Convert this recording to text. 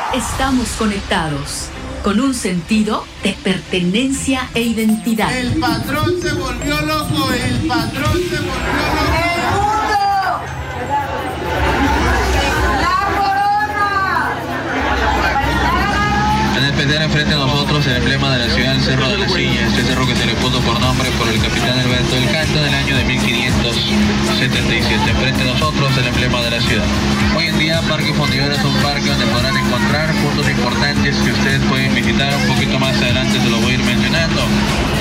Estamos conectados con un sentido de pertenencia e identidad. El patrón se volvió loco, el patrón se volvió loco. ¡El mundo! ¡La corona! En el pedal enfrente de nosotros el emblema de la ciudad, el Cerro de la Silla, este cerro que se le puso por nombre por el capitán Alberto del Canto en el año de 1577. Enfrente de nosotros el emblema de la ciudad. Hoy en día Parque Fundidora es un parque donde podrán encontrar puntos importantes que ustedes pueden visitar. Un poquito más adelante se lo voy a ir mencionando.